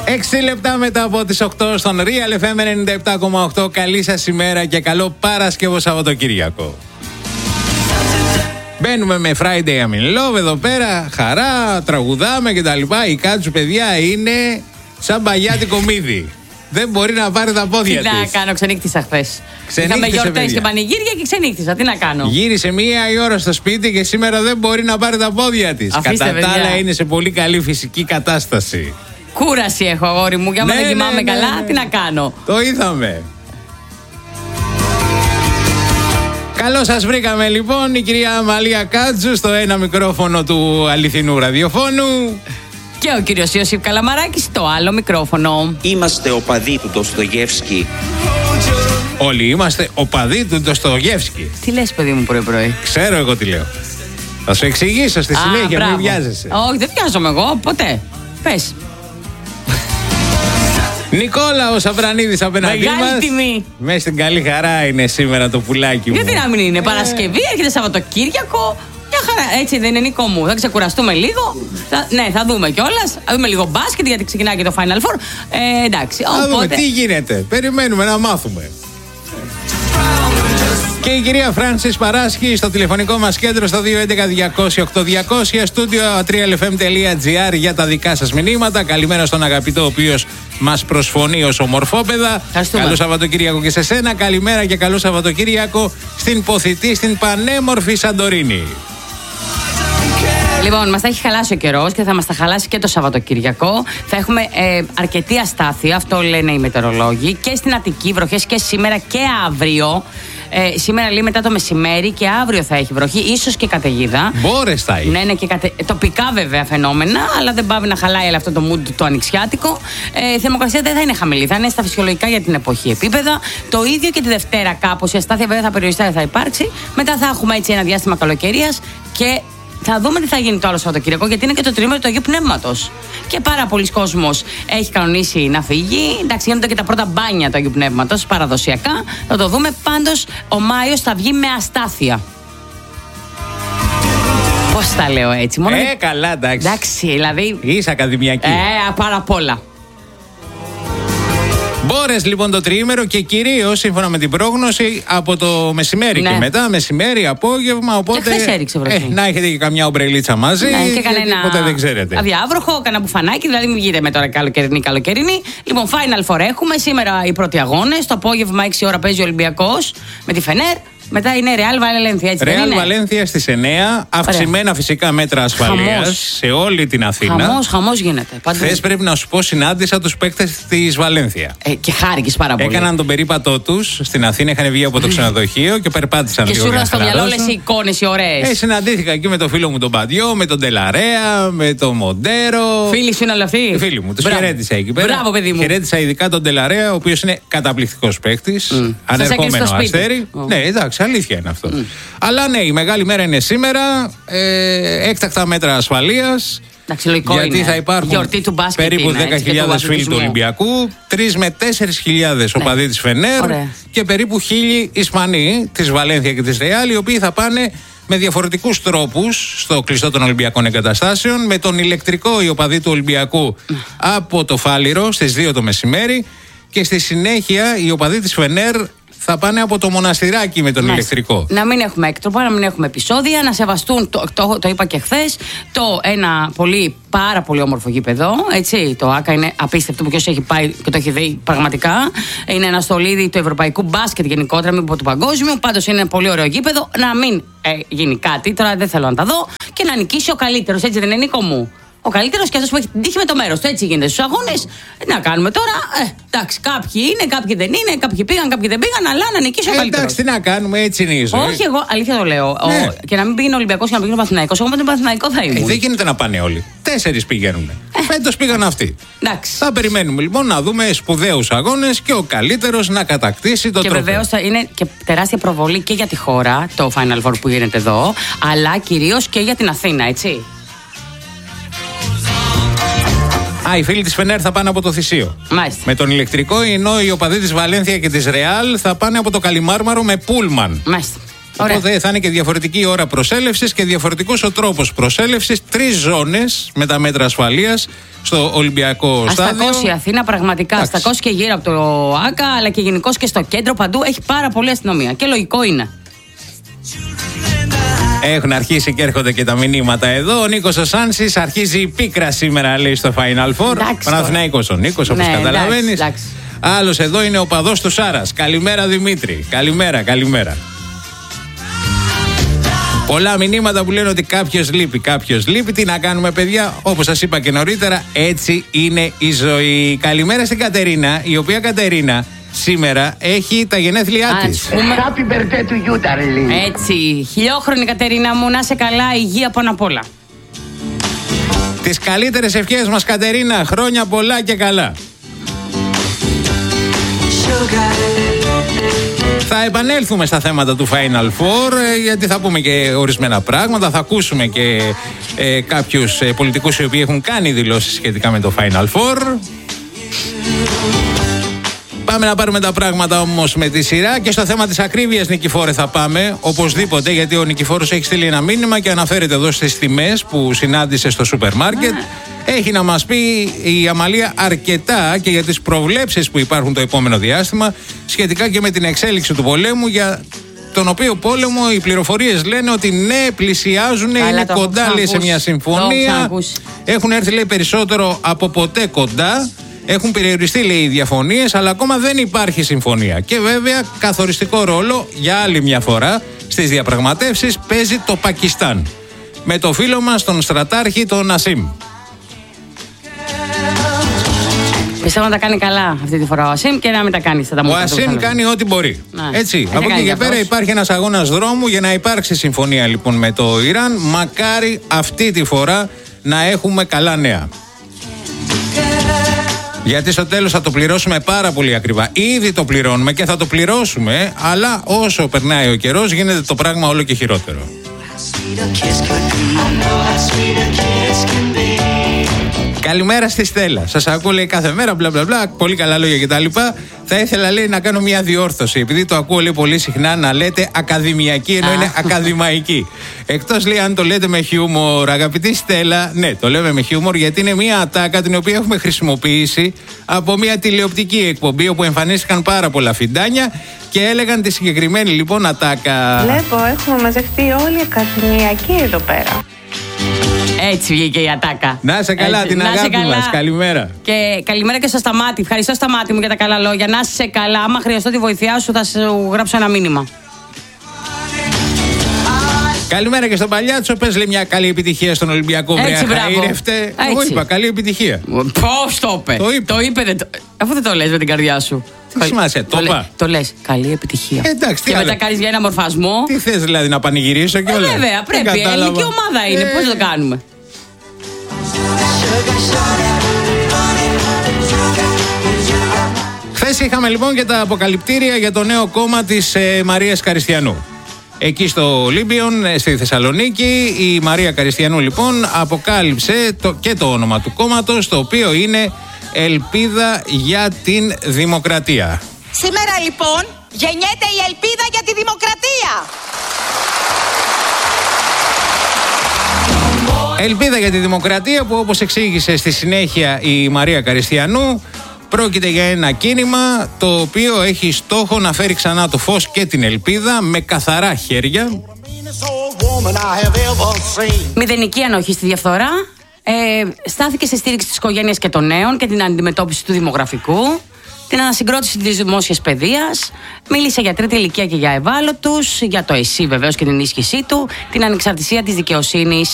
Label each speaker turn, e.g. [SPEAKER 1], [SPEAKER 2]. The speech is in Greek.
[SPEAKER 1] 6 λεπτά μετά από τις 8 στον Real FM 97,8. Καλή σας ημέρα και καλό Παρασκευό Σαββατοκύριακο. Μπαίνουμε με Friday I'm in Love εδώ πέρα, χαρά, τραγουδάμε κτλ. Η Κάτσου, παιδιά, είναι σαν μπαγιάτικο μύδι. Δεν μπορεί να πάρει τα πόδια της.
[SPEAKER 2] Τι να κάνω, ξενύχτησα χθες. Είχαμε γιορτές και πανηγύρια και ξενύχτησα. Τι να κάνω.
[SPEAKER 1] Γύρισε 1 η ώρα στο σπίτι και σήμερα δεν μπορεί να πάρει τα πόδια της. Κατά τα άλλα είναι σε πολύ καλή φυσική κατάσταση.
[SPEAKER 2] Κούραση έχω, αγόρι μου, για να δεν κοιμάμαι καλά, τι να κάνω.
[SPEAKER 1] Το είδαμε. Καλώς σας βρήκαμε λοιπόν, η κυρία Αμαλία Κάτσου στο ένα μικρόφωνο του αληθινού ραδιοφώνου.
[SPEAKER 2] Και ο κύριος Ιωσήφ Καλαμαράκης στο άλλο μικρόφωνο.
[SPEAKER 3] Είμαστε οπαδοί του Ντοστογεύσκη.
[SPEAKER 1] Όλοι είμαστε οπαδοί του Ντοστογεύσκη.
[SPEAKER 2] Τι λες, παιδί μου, πρωί-πρωί?
[SPEAKER 1] Ξέρω εγώ τι λέω. Θα σου εξηγήσω στη συνέχεια, μην βιάζεσαι.
[SPEAKER 2] Όχι, δεν βιάζομαι εγώ, ποτέ. Πες.
[SPEAKER 1] Νικόλαος Αβρανίδης απέναντί μας.
[SPEAKER 2] Μεγάλη τιμή.
[SPEAKER 1] Μέσα στην καλή χαρά είναι σήμερα το πουλάκι μου.
[SPEAKER 2] Γιατί να μην είναι Παρασκευή, έρχεται Σαββατοκύριακο. Μια χαρά, έτσι δεν είναι, Νικό μου? Θα ξεκουραστούμε λίγο. Ναι, θα δούμε κιόλας. Θα δούμε λίγο μπάσκετ, γιατί ξεκινάει και το Final Four. Εντάξει.
[SPEAKER 1] Θα δούμε τι γίνεται. Περιμένουμε να μάθουμε. Και η κυρία Φράνσις Παράσχη στο τηλεφωνικό μας κέντρο στο 211-200-8200, στούντιο trialfm.gr για τα δικά σας μηνύματα. Καλημέρα στον αγαπητό, ο οποίος μας προσφωνεί ως ομορφόπεδα. Καλό Σαββατοκύριακο και σε σένα. Καλημέρα και καλό Σαββατοκύριακο στην ποθητή, στην πανέμορφη Σαντορίνη.
[SPEAKER 2] Λοιπόν, μας θα έχει χαλάσει ο καιρός και θα μας τα χαλάσει και το Σαββατοκυριακό. Θα έχουμε αρκετή αστάθεια, αυτό λένε οι μετεωρολόγοι, και στην Αττική βροχές και σήμερα και αύριο. Σήμερα λέει μετά το μεσημέρι και αύριο θα έχει βροχή, ίσως και καταιγίδα.
[SPEAKER 1] Μπόρες θα έχει.
[SPEAKER 2] Ναι, και τοπικά βέβαια φαινόμενα, αλλά δεν πάβει να χαλάει όλο αυτό το mood το ανοιξιάτικο. Θερμοκρασία δεν θα είναι χαμηλή, θα είναι στα φυσιολογικά για την εποχή επίπεδα. Το ίδιο και τη Δευτέρα κάπως. Η αστάθεια βέβαια θα περιοριστεί, θα υπάρξει. Μετά θα έχουμε έτσι ένα διάστημα καλοκαιρίας και θα δούμε τι θα γίνει το άλλο Σαββατοκύριακο, γιατί είναι και το τριήμερο του Αγίου Πνεύματος. Και πάρα πολλοί κόσμος έχει κανονίσει να φύγει. Εντάξει, γίνονται και τα πρώτα μπάνια του Αγίου Πνεύματος, παραδοσιακά. Θα το δούμε. Πάντως, ο Μάιος θα βγει με αστάθεια. Πώς τα λέω έτσι, μόνο.
[SPEAKER 1] Καλά, εντάξει.
[SPEAKER 2] Εντάξει, δηλαδή.
[SPEAKER 1] Είσαι ακαδημιακή.
[SPEAKER 2] Πάρα πολλά.
[SPEAKER 1] Μπόρες λοιπόν το τριήμερο και κυρίως σύμφωνα με την πρόγνωση από το μεσημέρι και μετά, μεσημέρι, απόγευμα. Οπότε.
[SPEAKER 2] Και χθες έριξε βροχή.
[SPEAKER 1] Να έχετε και καμιά ομπρελίτσα μαζί.
[SPEAKER 2] Και κανένα.
[SPEAKER 1] Ποτέ δεν ξέρετε.
[SPEAKER 2] Αδιάβροχο, κανένα μπουφανάκι, δηλαδή μην βγείτε με τώρα καλοκαιρινή. Λοιπόν, Final Four έχουμε σήμερα οι πρώτοι αγώνες. Το απόγευμα 6 ώρα παίζει ο Ολυμπιακός με τη Φενέρ. Μετά είναι Real Βαλένθια, έτσι δεν είναι?
[SPEAKER 1] Real Βαλένθια στις 9, αυξημένα φυσικά μέτρα ασφαλείας σε όλη την Αθήνα.
[SPEAKER 2] Χαμός γίνεται.
[SPEAKER 1] Χθες πρέπει να σου πω, συνάντησα τους παίκτες της Βαλένθια.
[SPEAKER 2] Και χάρηκες πάρα πολύ.
[SPEAKER 1] Έκαναν τον περίπατό τους στην Αθήνα, είχαν βγει από το ξενοδοχείο και περπάτησαν
[SPEAKER 2] και
[SPEAKER 1] δύο
[SPEAKER 2] σου
[SPEAKER 1] ώρες.
[SPEAKER 2] στο μυαλό όλες οι εικόνες οι ωραίες.
[SPEAKER 1] Συναντήθηκα εκεί με τον φίλο μου τον Παντιό, με τον Τελαρέα, με τον Μοντέρο.
[SPEAKER 2] Φίλοι σου είναι όλοι αυτοί?
[SPEAKER 1] Φίλοι μου, τους χαιρέτησα εκεί πέρα.
[SPEAKER 2] Μπράβο, παιδί μου.
[SPEAKER 1] Χαιρέτησα ειδικά τον Τελαρέα, ο οποίος είναι καταπληκτικός παίκτης. Ανερχόμενο αστέρι. Ναι, εντάξει. Αλήθεια είναι αυτό. Αλλά ναι, η μεγάλη μέρα είναι σήμερα. Έκτακτα μέτρα ασφαλείας. Γιατί
[SPEAKER 2] είναι.
[SPEAKER 1] Θα υπάρχουν περίπου 10.000 φίλοι του Ολυμπιακού, 3 με 4.000 οπαδοί της Φενέρ και περίπου 1.000 Ισπανοί της Βαλένθια και της Ρεάλ, οι οποίοι θα πάνε με διαφορετικούς τρόπους στο κλειστό των Ολυμπιακών εγκαταστάσεων. Με τον ηλεκτρικό οι οπαδοί του Ολυμπιακού από το Φάληρο στις 2 το μεσημέρι και στη συνέχεια οι οπαδοί της Φενέρ θα πάνε από το Μοναστηράκι με τον ηλεκτρικό.
[SPEAKER 2] Να μην έχουμε έκτροπα, να μην έχουμε επεισόδια, να σεβαστούν, το είπα και χθες, ένα πάρα πολύ όμορφο γήπεδο. Έτσι, το ΆΚΑ είναι απίστευτο, που ποιος έχει πάει και το έχει δει πραγματικά. Είναι ένα στολίδι του ευρωπαϊκού μπάσκετ γενικότερα, μην πω του παγκόσμιου. Πάντως είναι ένα πολύ ωραίο γήπεδο. Να μην γίνει κάτι, τώρα δεν θέλω να τα δω, και να νικήσει ο καλύτερος, έτσι δεν είναι, Νίκο μου? Ο καλύτερος και αυτός που έχει την τύχη με το μέρος του. Έτσι γίνεται στους αγώνες. Τι να κάνουμε τώρα? Εντάξει, κάποιοι είναι, κάποιοι δεν είναι, κάποιοι πήγαν, κάποιοι δεν πήγαν, αλλά να νικήσει ο καλύτερος.
[SPEAKER 1] Εντάξει, τι να κάνουμε, έτσι είναι η ζωή.
[SPEAKER 2] Όχι, εγώ αλήθεια το λέω.
[SPEAKER 1] Ναι.
[SPEAKER 2] Και να μην πήγαινε ο Ολυμπιακός και να πήγαινε ο Παναθηναϊκός. Εγώ με τον Παναθηναϊκό θα ήμουν.
[SPEAKER 1] Δεν γίνεται να πάνε όλοι. 4 πηγαίνουν. Φέτος πήγαν αυτοί.
[SPEAKER 2] Εντάξει.
[SPEAKER 1] Θα περιμένουμε λοιπόν να δούμε σπουδαίους αγώνες και ο καλύτερος να κατακτήσει το τρόπαιο.
[SPEAKER 2] Και βεβαίως θα είναι και τεράστια προβολή και για τη χώρα, το Final Four που γίνεται εδώ, αλλά κυρίως και για την Αθήνα, έτσι.
[SPEAKER 1] Οι φίλοι της Φενέρ θα πάνε από το Θησίο.
[SPEAKER 2] Μάλιστα.
[SPEAKER 1] Με τον ηλεκτρικό, ενώ οι οπαδοί της Βαλένθια και της Ρεάλ θα πάνε από το Καλιμάρμαρο με πούλμαν.
[SPEAKER 2] Μάλιστα.
[SPEAKER 1] Οπότε θα είναι και διαφορετική ώρα προσέλευσης και διαφορετικός ο τρόπος προσέλευσης. 3 ζώνες με τα μέτρα ασφαλείας στο Ολυμπιακό Στάδιο.
[SPEAKER 2] Αστακός η Αθήνα, πραγματικά. Αστακός και γύρω από το ΆΚΑ, αλλά και γενικώς και στο κέντρο παντού. Έχει πάρα πολλή αστυνομία. Και λογικό είναι.
[SPEAKER 1] Έχουν αρχίσει και έρχονται και τα μηνύματα εδώ. Ο Νίκος ο Σάνσης αρχίζει η πίκρα σήμερα, λέει, στο Final Four. Παναθηναϊκός ο Νίκος, όπως καταλαβαίνεις. Άλλος εδώ είναι ο παδός του Σάρας. Καλημέρα Δημήτρη. Καλημέρα. Πολλά μηνύματα που λένε ότι κάποιος λείπει. Τι να κάνουμε, παιδιά, όπως σας είπα και νωρίτερα, έτσι είναι η ζωή. Καλημέρα στην Κατερίνα, η οποία Κατερίνα σήμερα έχει τα γενέθλιά της.
[SPEAKER 4] Happy birthday to you, darling.
[SPEAKER 2] Έτσι, χιλιόχρονη Κατερίνα μου, να είσαι καλά, υγεία πάνω απ' όλα.
[SPEAKER 1] Τις καλύτερες ευχές μας, Κατερίνα, χρόνια πολλά και καλά. Θα επανέλθουμε στα θέματα του Final Four, γιατί θα πούμε και ορισμένα πράγματα. Θα ακούσουμε και κάποιους πολιτικούς οι οποίοι έχουν κάνει δηλώσεις σχετικά με το Final Four. Πάμε να πάρουμε τα πράγματα όμως με τη σειρά και στο θέμα της ακρίβειας, Νικηφόρε, θα πάμε οπωσδήποτε, γιατί ο Νικηφόρος έχει στείλει ένα μήνυμα και αναφέρεται εδώ στις τιμές που συνάντησε στο σούπερ μάρκετ. Έχει να μας πει η Αμαλία αρκετά και για τις προβλέψεις που υπάρχουν το επόμενο διάστημα σχετικά και με την εξέλιξη του πολέμου, για τον οποίο πόλεμο οι πληροφορίες λένε ότι ναι, πλησιάζουν, είναι κοντά, λέει, σε μια συμφωνία. Έχουν έρθει, λέει, περισσότερο από ποτέ κοντά. Έχουν περιοριστεί, λέει, οι διαφωνίες, αλλά ακόμα δεν υπάρχει συμφωνία. Και βέβαια καθοριστικό ρόλο για άλλη μια φορά στις διαπραγματεύσεις παίζει το Πακιστάν, με το φίλο μας τον στρατάρχη τον Νασίμ.
[SPEAKER 2] Πιστεύω να τα κάνει καλά αυτή τη φορά ο Ασίμ και να μην τα κάνει.
[SPEAKER 1] Ο Ασίμ κάνει ό,τι μπορεί. Έτσι. Από εκεί και πέρα υπάρχει ένας αγώνας δρόμου για να υπάρξει συμφωνία, λοιπόν, με το Ιράν. Μακάρι αυτή τη φορά να έχουμε καλά νέα. Γιατί στο τέλος θα το πληρώσουμε πάρα πολύ ακριβά. Ήδη το πληρώνουμε και θα το πληρώσουμε, αλλά όσο περνάει ο καιρός γίνεται το πράγμα όλο και χειρότερο. Καλημέρα στη Στέλλα. Σας ακούω, λέει, κάθε μέρα, μπλα μπλα μπλα, πολύ καλά λόγια κτλ. Θα ήθελα, λέει, να κάνω μια διόρθωση. Επειδή το ακούω, λέει, πολύ συχνά να λέτε ακαδημιακή, ενώ είναι ακαδημαϊκή. Εκτός, λέει, αν το λέτε με χιούμορ, αγαπητή Στέλλα, ναι, το λέμε με χιούμορ, γιατί είναι μια ατάκα την οποία έχουμε χρησιμοποιήσει από μια τηλεοπτική εκπομπή όπου εμφανίστηκαν πάρα πολλά φιντάνια και έλεγαν τη συγκεκριμένη, λοιπόν, ατάκα.
[SPEAKER 5] Βλέπω, έχουμε μαζευτεί όλοι ακαδημιακοί εδώ πέρα.
[SPEAKER 2] Έτσι βγήκε η ατάκα.
[SPEAKER 1] Να είσαι καλά, την αγάπη μας. Καλημέρα.
[SPEAKER 2] Και καλημέρα και στο Σταμάτη. Ευχαριστώ, Σταμάτη μου, για τα καλά λόγια. Να είσαι καλά. Άμα χρειαστώ τη βοήθειά σου, θα σου γράψω ένα μήνυμα.
[SPEAKER 1] Καλημέρα και στον Παλιάτσο. Πες, λέει, μια καλή επιτυχία στον Ολυμπιακό.
[SPEAKER 2] Έτσι, μπράβο.
[SPEAKER 1] Εγώ είπα καλή επιτυχία.
[SPEAKER 2] Πώς το είπε. Το είπε. Αφού δεν το λες με την καρδιά σου.
[SPEAKER 1] Τι σημασία, το είπα.
[SPEAKER 2] Το λες. Καλή επιτυχία.
[SPEAKER 1] Εντάξει,
[SPEAKER 2] και μετά κάνεις για ένα μορφασμό.
[SPEAKER 1] Τι θες, δηλαδή, να πανηγυρίσω και όλα.
[SPEAKER 2] Βέβαια, πρέπει. Η ελληνική ομάδα είναι. Πώς το κάνουμε.
[SPEAKER 1] Χθες είχαμε, λοιπόν, και τα αποκαλυπτήρια για το νέο κόμμα της Μαρίας Καριστιανού. Εκεί στο Ολύμπιον, στη Θεσσαλονίκη, η Μαρία Καριστιανού, λοιπόν, αποκάλυψε και το όνομα του κόμματος, το οποίο είναι Ελπίδα για την Δημοκρατία.
[SPEAKER 6] Σήμερα, λοιπόν, γεννιέται η ελπίδα για τη δημοκρατία.
[SPEAKER 1] Ελπίδα για τη Δημοκρατία, που, όπως εξήγησε στη συνέχεια η Μαρία Καριστιανού, πρόκειται για ένα κίνημα το οποίο έχει στόχο να φέρει ξανά το φως και την ελπίδα με καθαρά χέρια.
[SPEAKER 2] Μηδενική ανοχή στη διαφθορά. Στάθηκε στη στήριξη της οικογένειας και των νέων και την αντιμετώπιση του δημογραφικού. Την ανασυγκρότηση της δημόσιας παιδείας. Μίλησε για τρίτη ηλικία και για ευάλωτους. Για το ΕΣΥ, βεβαίως, και την ενίσχυσή του. Την ανεξαρτησία της δικαιοσύνης